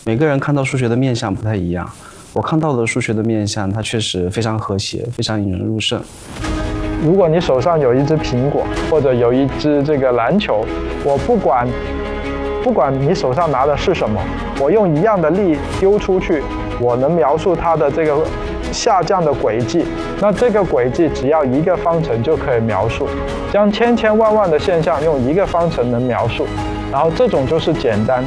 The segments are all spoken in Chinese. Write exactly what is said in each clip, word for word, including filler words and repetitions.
每个人看到数学的面相不太一样，我看到的数学的面相，它确实非常和谐，非常引人入胜。 如果你手上有一只苹果，或者有一只这个篮球，我不管，不管你手上拿的是什么，我用一样的力丢出去，我能描述它的这个下降的轨迹。那这个轨迹只要一个方程就可以描述，将千千万万的现象用一个方程能描述，然后这种就是简单。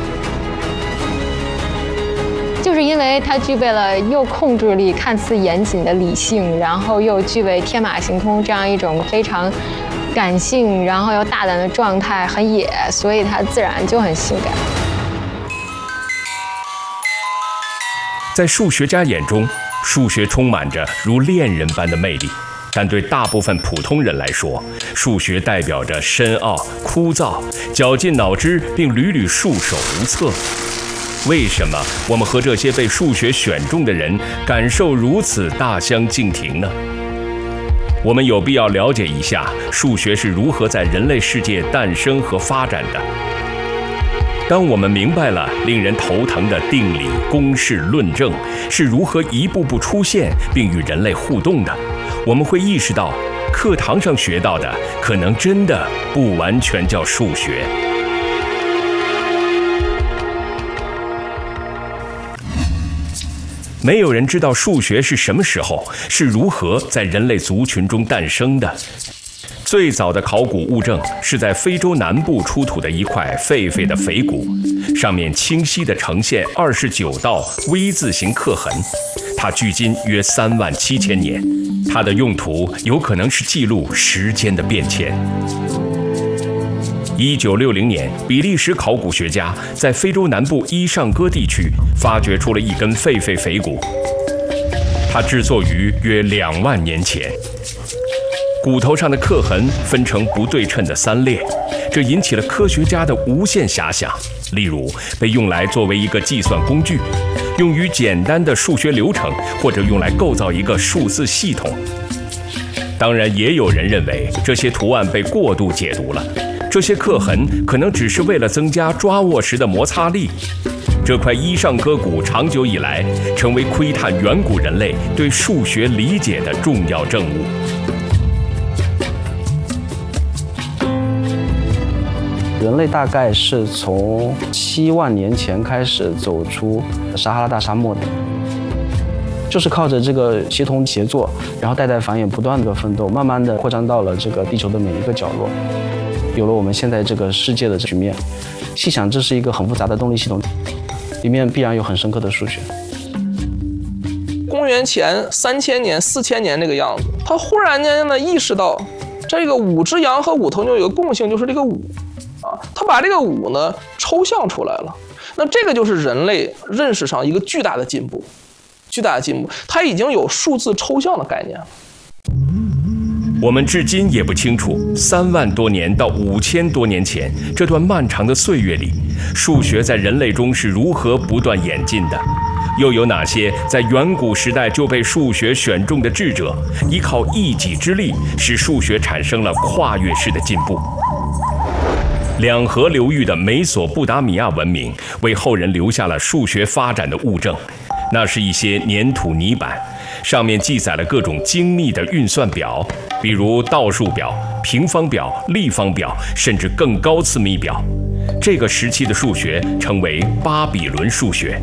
就是因为它具备了又控制力看似严谨的理性，然后又具备天马行空这样一种非常感性，然后又大胆的状态，很野，所以它自然就很性感。 在数学家眼中，数学充满着如恋人般的魅力，但对大部分普通人来说，数学代表着深奥、枯燥、绞尽脑汁，并屡屡束手无策。为什么我们和这些被数学选中的人感受如此大相径庭呢？我们有必要了解一下数学是如何在人类世界诞生和发展的。当我们明白了令人头疼的定理、公式、论证是如何一步步出现并与人类互动的，我们会意识到，课堂上学到的可能真的不完全叫数学。没有人知道数学是什么时候、是如何在人类族群中诞生的。最早的考古物证是在非洲南部出土的一块狒狒的腓骨，上面清晰地呈现二十九道 V 字形刻痕，它距今约三万七千年。它的用途有可能是记录时间的变迁。一九六零年，比利时考古学家在非洲南部伊尚戈地区发掘出了一根狒狒腓骨，它制作于约两万年前。骨头上的刻痕分成不对称的三列，这引起了科学家的无限遐想。例如，被用来作为一个计算工具，用于简单的数学流程，或者用来构造一个数字系统。当然，也有人认为这些图案被过度解读了。这些刻痕可能只是为了增加抓握时的摩擦力。这块伊尚戈骨长久以来成为窥探远古人类对数学理解的重要证物。 人类大概是从七万年前开始走出撒哈拉大沙漠的，就是靠着这个协同协作，然后代代繁衍，不断的奋斗，慢慢的扩张到了这个地球的每一个角落。有了我们现在这个世界的局面，细想这是一个很复杂的动力系统，里面必然有很深刻的数学。 公元前三千年、四千年这个样子，他忽然间呢意识到，这个五只羊和五头牛有个共性，就是这个五，啊，他把这个五呢抽象出来了。那这个就是人类认识上一个巨大的进步，巨大的进步，他已经有数字抽象的概念了。 我们至今也不清楚，三万多年到五千多年前这段漫长的岁月里，数学在人类中是如何不断演进的？又有哪些在远古时代就被数学选中的智者，依靠一己之力，使数学产生了跨越式的进步？两河流域的美索不达米亚文明为后人留下了数学发展的物证，那是一些粘土泥板，上面记载了各种精密的运算表，比如倒数表、平方表、立方表，甚至更高次幂表。这个时期的数学称为巴比伦数学。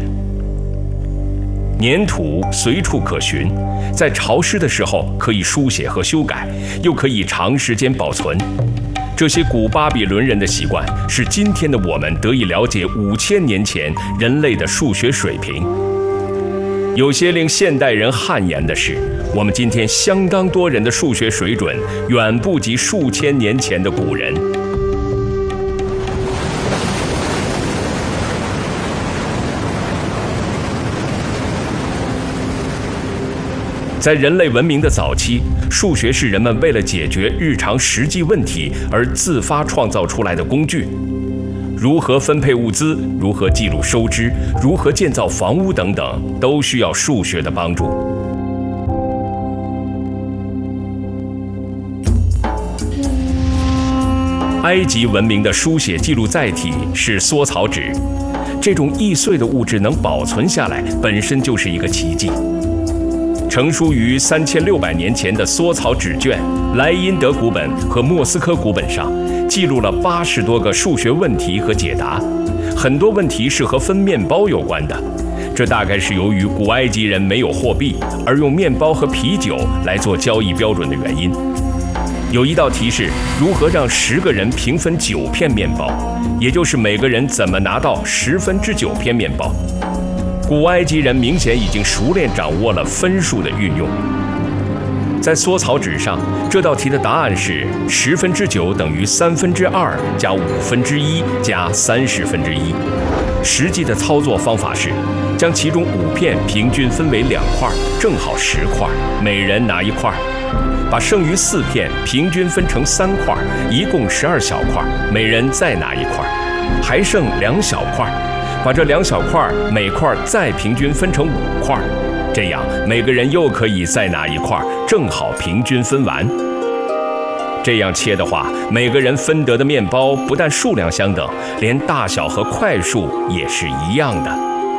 粘土随处可寻，在潮湿的时候可以书写和修改，又可以长时间保存。这些古巴比伦人的习惯，使今天的我们得以了解五千年前人类的数学水平。有些令现代人汗颜的是，我们今天相当多人的数学水准远不及数千年前的古人。在人类文明的早期，数学是人们为了解决日常实际问题而自发创造出来的工具。如何分配物资，如何记录收支，如何建造房屋等等，都需要数学的帮助。埃及文明的书写记录载体是缩草纸， 这种易碎的物质能保存下来，本身就是一个奇迹。成书于三千六百年前的缩草纸卷、莱茵德古本和莫斯科古本上，记录了八十多个数学问题和解答，很多问题是和分面包有关的。这大概是由于古埃及人没有货币，而用面包和啤酒来做交易标准的原因。有一道题是如何让十个人平分九片面包，也就是每个人怎么拿到十分之九片面包。古埃及人明显已经熟练掌握了分数的运用。在缩草纸上，这道题的答案是十分之九等于三分之二加五分之一加三十分之一。实际的操作方法是，将其中五片平均分为两块，正好十块，每人拿一块；把剩余四片平均分成三块，一共十二小块，每人再拿一块，还剩两小块，把这两小块每块再平均分成五块，这样每个人又可以再拿一块，正好平均分完。这样切的话，每个人分得的面包不但数量相等，连大小和块数也是一样的。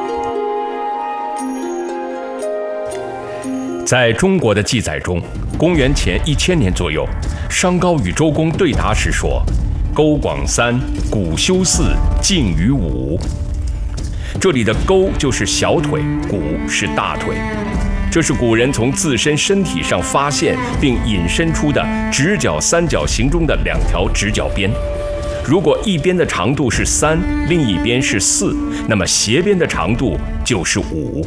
在中国的记载中，公元前一千年左右，商高与周公对答时说：“勾广三，古修四，敬于五。”这里的勾就是小腿，股是大腿。这是古人从自身身体上发现并引申出的直角三角形中的两条直角边。如果一边的长度是三，另一边是四，那么斜边的长度就是五。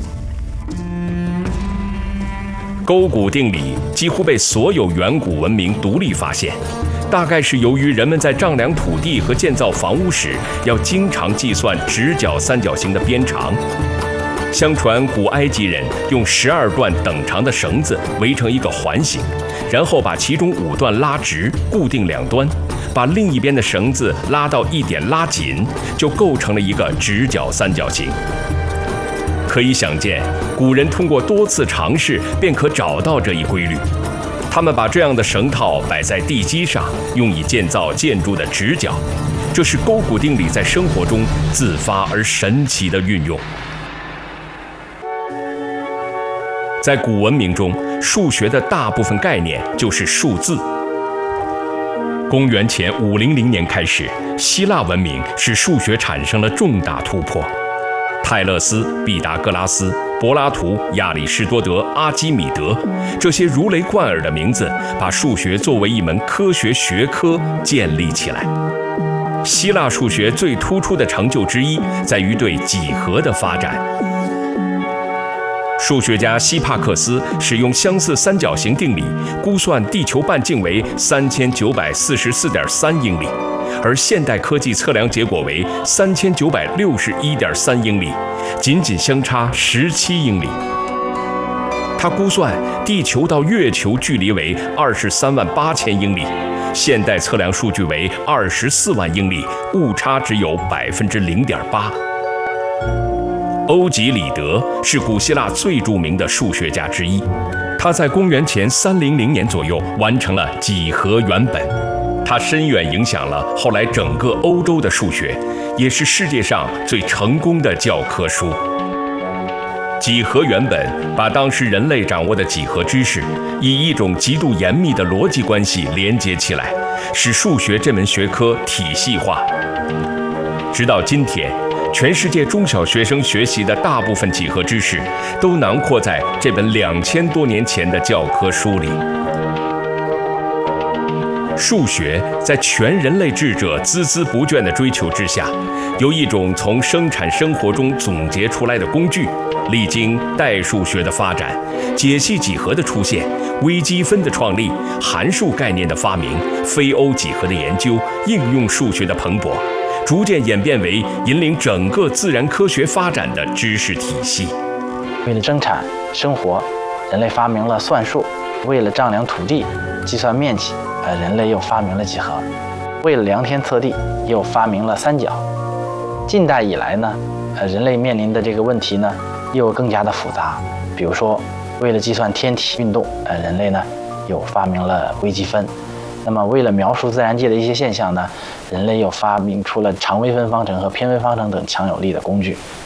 勾股定理几乎被所有远古文明独立发现，大概是由于人们在丈量土地和建造房屋时，要经常计算直角三角形的边长。相传古埃及人用十二段等长的绳子围成一个环形，然后把其中五段拉直，固定两端，把另一边的绳子拉到一点拉紧，就构成了一个直角三角形。可以想见，古人通过多次尝试便可找到这一规律。他们把这样的绳套摆在地基上，用以建造建筑的直角。这是勾股定理在生活中自发而神奇的运用。在古文明中，数学的大部分概念就是数字。公元前五零零年开始，希腊文明使数学产生了重大突破。泰勒斯、毕达哥拉斯、柏拉图、亚里士多德、阿基米德，这些如雷贯耳的名字，把数学作为一门科学学科建立起来。希腊数学最突出的成就之一，在于对几何的发展。数学家希帕克斯使用相似三角形定理估算地球半径为三千九百四十四点三英里，而现代科技测量结果为三千九百六十一点三英里，仅仅相差十七英里。他估算地球到月球距离为二十三万八千英里，现代测量数据为二十四万英里，误差只有百分之零点八。欧几里得是古希腊最著名的数学家之一，他在公元前三零零年左右完成了几何原本，他深远影响了后来整个欧洲的数学，也是世界上最成功的教科书。几何原本把当时人类掌握的几何知识，以一种极度严密的逻辑关系连接起来，使数学这门学科体系化。直到今天，全世界中小学生学习的大部分几何知识，都囊括在这本两千多年前的教科书里。数学在全人类智者孜孜不倦的追求之下，由一种从生产生活中总结出来的工具，历经代数学的发展、解析几何的出现、微积分的创立、函数概念的发明、非欧几何的研究、应用数学的蓬勃，逐渐演变为引领整个自然科学发展的知识体系。 为了生产生活，人类发明了算术；为了丈量土地、计算面积，呃，人类又发明了几何；为了量天测地，又发明了三角。近代以来呢，呃，人类面临的这个问题呢，又更加的复杂。比如说，为了计算天体运动，呃，人类呢又发明了微积分； 那么为了描述自然界的一些现象呢，人类又发明出了长微分方程和偏微方程等强有力的工具。